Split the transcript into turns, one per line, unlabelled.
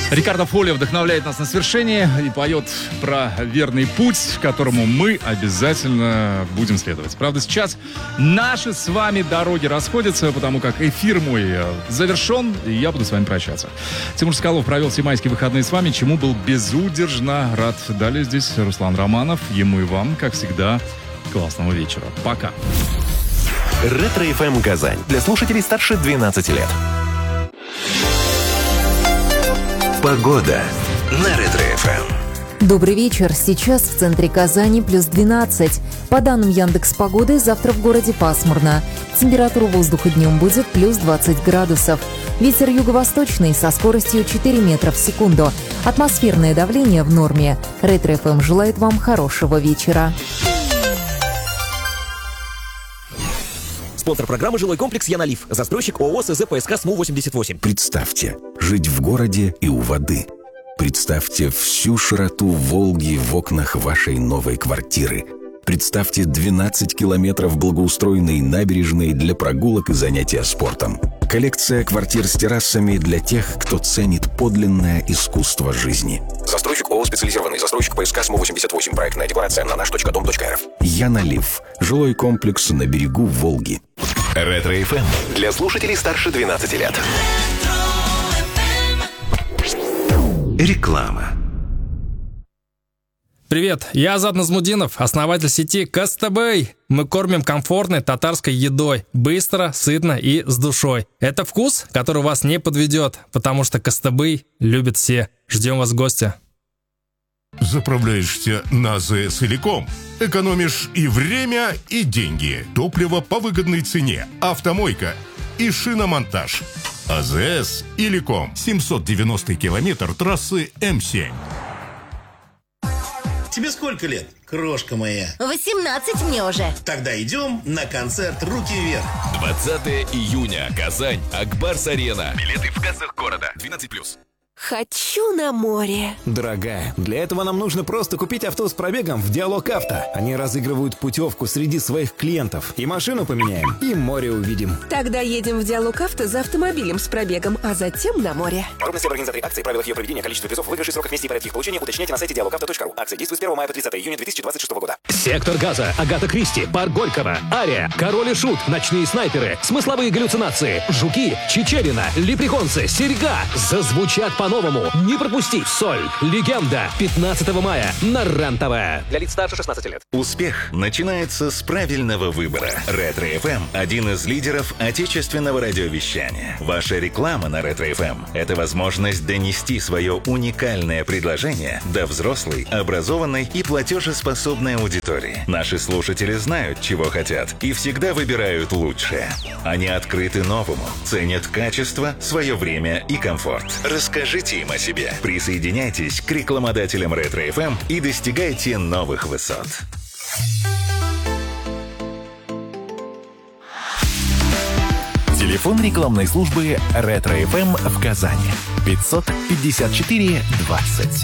Рикардо Фолио вдохновляет нас на свершение и поет про верный путь, которому мы обязательно будем следовать. Правда, сейчас наши с вами дороги расходятся, потому как эфир мой завершен, и я буду с вами прощаться. Тимур Соколов провел все майские выходные с вами, чему был безудержно рад. Далее здесь Руслан Романов. Ему и вам, как всегда, классного вечера. Пока.
Ретро-ФМ Казань. Для слушателей старше 12 лет. Погода на Ретро-ФМ.
Добрый вечер. Сейчас в центре Казани плюс 12. По данным Яндекс.Погоды, завтра в городе пасмурно. Температура воздуха днем будет плюс 20 градусов. Ветер юго-восточный со скоростью 4 метра в секунду. Атмосферное давление в норме. Ретро-ФМ желает вам хорошего вечера.
Спонсор программы «Жилой комплекс Яналив». Застройщик ООО СЗ-ПСК СМУ-88.
Представьте, жить в городе и у воды. Представьте всю широту Волги в окнах вашей новой квартиры. Представьте 12 километров благоустроенной набережной для прогулок и занятия спортом. Коллекция квартир с террасами для тех, кто ценит подлинное искусство жизни.
Застройщик ООО «Специализированный застройщик ПСК СМУ-88». Проектная декларация на наш.дом.рф.
Яналив. Жилой комплекс на берегу Волги.
Ретро-ФМ. Для слушателей старше 12 лет. Реклама.
Привет, я Азат Назмудинов, основатель сети Кастабэй. Мы кормим комфортной татарской едой, быстро, сытно и с душой. Это вкус, который вас не подведет, потому что Кастабэй любят все. Ждем вас в гости.
Заправляешься на АЗС Иликом. Экономишь и время, и деньги. Топливо по выгодной цене. Автомойка и шиномонтаж. АЗС Иликом. 790 километр трассы М7.
Тебе сколько лет, крошка моя?
18 мне уже.
Тогда идем на концерт «Руки вверх».
20 июня. Казань. Акбарс-арена. Билеты в кассах города. 12+.
Хочу на море.
Дорогая, для этого нам нужно просто купить авто с пробегом в Диалог Авто. Они разыгрывают путевку среди своих клиентов. И машину поменяем, и море увидим.
Тогда едем в Диалог Авто за автомобилем с пробегом, а затем на море.
Подробности об организаторе акции, правилах ее проведения, количество призов, выигрышей, сроках вместе и порядке их получения уточняйте на сайте dialogauto.ru. Акция действует с 1 мая по 30 июня 2026 года.
Сектор газа, Агата Кристи, Парк Горького, Ария, Король и Шут, Ночные снайперы, Смысловые галлюцинации, Жуки, Чичерина, Лепреконцы, Серьга зазвучат по-новому. Не пропусти Соль, Легенда, 15 мая на РЕН-ТВ.
Для лиц старше 16 лет.
Успех начинается с правильного выбора. Ретро-ФМ – один из лидеров отечественного радиовещания. Ваша реклама на Ретро-ФМ – это возможность донести свое уникальное предложение до взрослой, образованной и платежеспособной аудитории. Наши слушатели знают, чего хотят, и всегда выбирают лучшее. Они открыты новому, ценят качество, свое время и комфорт. Расскажите им о себе. Присоединяйтесь к рекламодателям Ретро-ФМ и достигайте новых высот.
Телефон рекламной службы Ретро-ФМ в Казани. 554 20.